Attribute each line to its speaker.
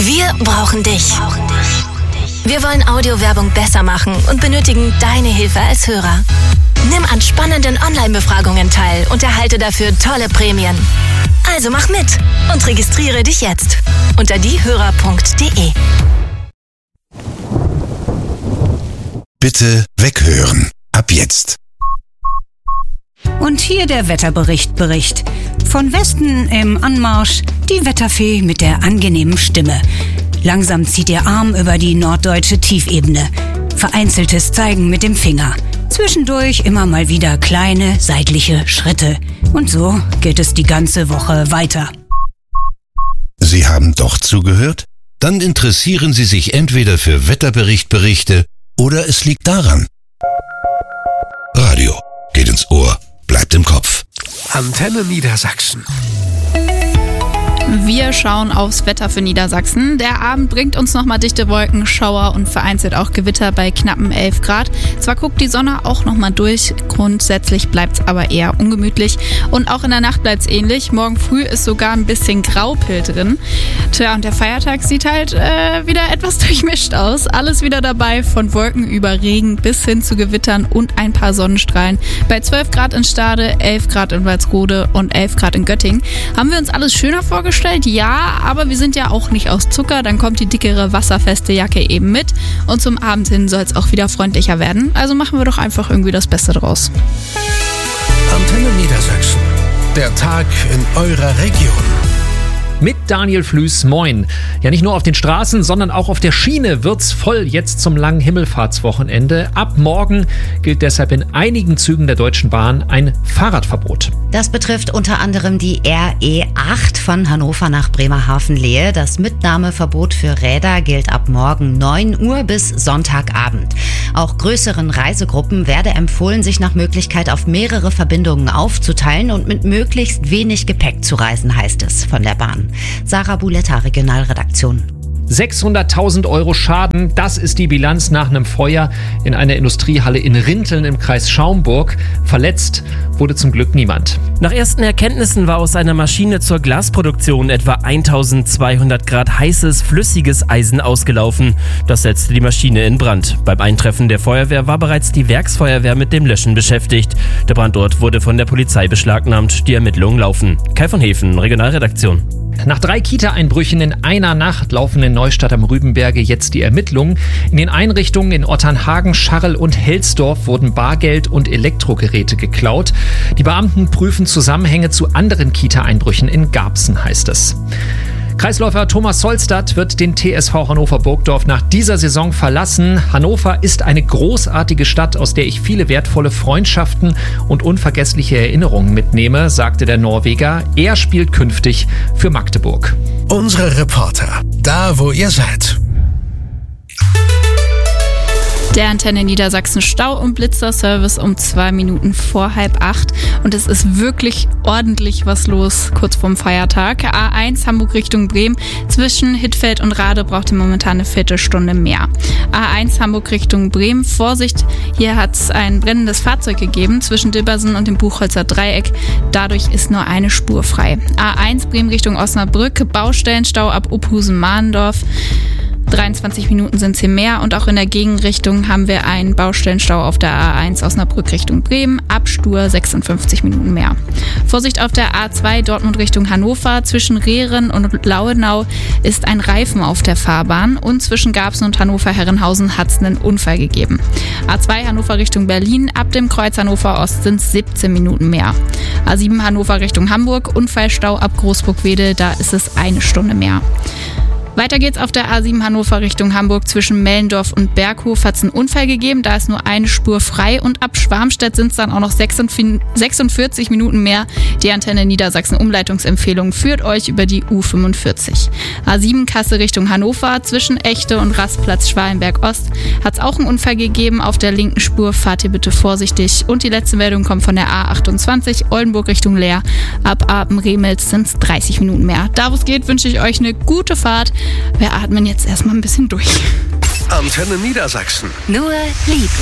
Speaker 1: Wir brauchen dich. Wir wollen Audiowerbung besser machen und benötigen deine Hilfe als Hörer. Nimm an spannenden Online-Befragungen teil und erhalte dafür tolle Prämien. Also mach mit und registriere dich jetzt unter diehörer.de.
Speaker 2: Bitte weghören. Ab jetzt.
Speaker 3: Und hier der Wetterbericht. Von Westen im Anmarsch die Wetterfee mit der angenehmen Stimme. Langsam zieht ihr Arm über die norddeutsche Tiefebene. Vereinzeltes Zeigen mit dem Finger. Zwischendurch immer mal wieder kleine seitliche Schritte. Und so geht es die ganze Woche weiter.
Speaker 2: Sie haben doch zugehört? Dann interessieren Sie sich entweder für Wetterberichte oder es liegt daran. Radio geht ins Ohr, bleibt im Kopf.
Speaker 4: Antenne Niedersachsen.
Speaker 5: Wir schauen aufs Wetter für Niedersachsen. Der Abend bringt uns nochmal dichte Wolken, Schauer und vereinzelt auch Gewitter bei knappen 11 Grad. Zwar guckt die Sonne auch nochmal durch, grundsätzlich bleibt es aber eher ungemütlich. Und auch in der Nacht bleibt es ähnlich. Morgen früh ist sogar ein bisschen Graupel drin. Tja, und der Feiertag sieht halt wieder etwas durchmischt aus. Alles wieder dabei, von Wolken über Regen bis hin zu Gewittern und ein paar Sonnenstrahlen. Bei 12 Grad in Stade, 11 Grad in Walsrode und 11 Grad in Göttingen. Haben wir uns alles schöner vorgestellt? Ja, aber wir sind ja auch nicht aus Zucker, dann kommt die dickere wasserfeste Jacke eben mit und zum Abend hin soll es auch wieder freundlicher werden. Also machen wir doch einfach irgendwie das Beste draus.
Speaker 4: Antenne Niedersachsen. Der Tag in eurer Region.
Speaker 6: Mit Daniel Flüß, moin. Ja, nicht nur auf den Straßen, sondern auch auf der Schiene wird's voll jetzt zum langen Himmelfahrtswochenende. Ab morgen gilt deshalb in einigen Zügen der Deutschen Bahn ein Fahrradverbot.
Speaker 7: Das betrifft unter anderem die RE8 von Hannover nach Bremerhaven-Lehe. Das Mitnahmeverbot für Räder gilt ab morgen 9 Uhr bis Sonntagabend. Auch größeren Reisegruppen werde empfohlen, sich nach Möglichkeit auf mehrere Verbindungen aufzuteilen und mit möglichst wenig Gepäck zu reisen, heißt es von der Bahn. Sarah Buletta, Regionalredaktion.
Speaker 6: 600.000 € Schaden, das ist die Bilanz nach einem Feuer in einer Industriehalle in Rinteln im Kreis Schaumburg. Verletzt wurde zum Glück niemand.
Speaker 8: Nach ersten Erkenntnissen war aus einer Maschine zur Glasproduktion etwa 1200 Grad heißes, flüssiges Eisen ausgelaufen. Das setzte die Maschine in Brand. Beim Eintreffen der Feuerwehr war bereits die Werksfeuerwehr mit dem Löschen beschäftigt. Der Brandort wurde von der Polizei beschlagnahmt. Die Ermittlungen laufen. Kai von Hefen, Regionalredaktion.
Speaker 6: Nach 3 Kita-Einbrüchen in einer Nacht laufen in Neustadt am Rübenberge jetzt die Ermittlungen. In den Einrichtungen in Otternhagen, Scharrel und Helsdorf wurden Bargeld und Elektrogeräte geklaut. Die Beamten prüfen Zusammenhänge zu anderen Kita-Einbrüchen in Garbsen, heißt es. Kreisläufer Thomas Solstad wird den TSV Hannover-Burgdorf nach dieser Saison verlassen. Hannover ist eine großartige Stadt, aus der ich viele wertvolle Freundschaften und unvergessliche Erinnerungen mitnehme, sagte der Norweger. Er spielt künftig für Magdeburg.
Speaker 4: Unsere Reporter, da wo ihr seid.
Speaker 5: Der Antenne Niedersachsen Stau- und Blitzerservice um 2 Minuten vor 7:30. Und es ist wirklich ordentlich was los kurz vorm Feiertag. A1 Hamburg Richtung Bremen. Zwischen Hittfeld und Rade braucht ihr momentan eine Viertelstunde mehr. A1 Hamburg Richtung Bremen. Vorsicht, hier hat es ein brennendes Fahrzeug gegeben zwischen Dibbersen und dem Buchholzer Dreieck. Dadurch ist nur eine Spur frei. A1 Bremen Richtung Osnabrück. Baustellenstau ab Uphusen-Mahndorf. 23 Minuten sind es hier mehr und auch in der Gegenrichtung haben wir einen Baustellenstau auf der A1 Osnabrück Richtung Bremen, ab Stur 56 Minuten mehr. Vorsicht auf der A2 Dortmund Richtung Hannover, zwischen Rehren und Lauenau ist ein Reifen auf der Fahrbahn und zwischen Garbsen und Hannover-Herrenhausen hat es einen Unfall gegeben. A2 Hannover Richtung Berlin, ab dem Kreuz Hannover Ost sind es 17 Minuten mehr. A7 Hannover Richtung Hamburg, Unfallstau ab Großburg-Wedel, da ist es 1 Stunde mehr. Weiter geht's auf der A7 Hannover Richtung Hamburg. Zwischen Mellendorf und Berghof hat es einen Unfall gegeben. Da ist nur eine Spur frei und ab Schwarmstedt sind es dann auch noch 46 Minuten mehr. Die Antenne Niedersachsen Umleitungsempfehlung führt euch über die U45. A7 Kassel Richtung Hannover. Zwischen Echte und Rastplatz Schwalenberg Ost hat es auch einen Unfall gegeben. Auf der linken Spur fahrt ihr bitte vorsichtig. Und die letzte Meldung kommt von der A28 Oldenburg Richtung Leer. Ab Apen-Remels sind es 30 Minuten mehr. Da wo es geht, wünsche ich euch eine gute Fahrt. Wir atmen jetzt erstmal ein bisschen durch.
Speaker 4: Antenne Niedersachsen.
Speaker 1: Nur Liebe.